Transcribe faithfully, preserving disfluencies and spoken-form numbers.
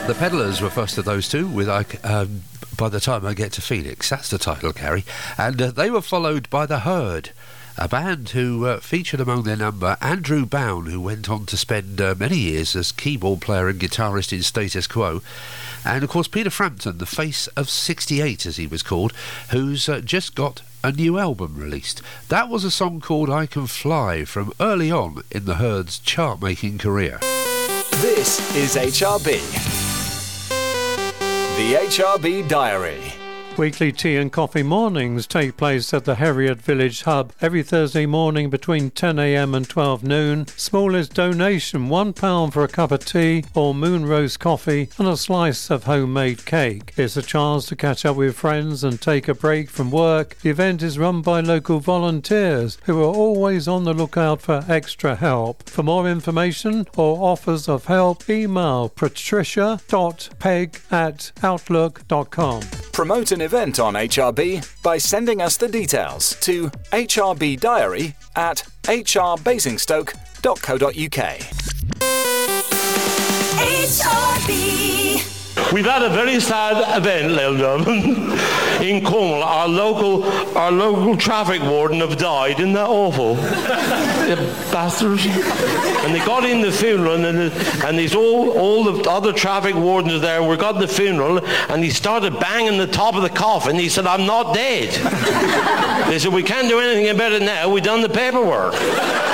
The Peddlers were first of those two, with I, um, By the Time I Get to Phoenix. That's the title, Carrie. And uh, they were followed by The Herd, a band who uh, featured among their number Andrew Bown, who went on to spend uh, many years as keyboard player and guitarist in Status Quo. And, of course, Peter Frampton, the face of sixty-eight, as he was called, who's uh, just got a new album released. That was a song called I Can Fly from early on in The Herd's chart-making career. This is H R B. The H R B Diary. Weekly tea and coffee mornings take place at the Heriot Village Hub every Thursday morning between ten a m and twelve noon. Smallest donation, one pound for a cup of tea or moon roast coffee and a slice of homemade cake. It's a chance to catch up with friends and take a break from work. The event is run by local volunteers who are always on the lookout for extra help. For more information or offers of help, email patricia dot peg at outlook dot com. Promote an event on H R B by sending us the details to H R B diary at h r basingstoke dot co dot u k. H R B. We've had a very sad event, ladies and gentlemen. In Cornwall, our local, our local traffic warden have died. Isn't that awful? Bastards. And they got in the funeral, and and there's all all the other traffic wardens there. We got in the funeral, and he started banging the top of the coffin. He said, "I'm not dead." They said, "We can't do anything about it now. We've done the paperwork."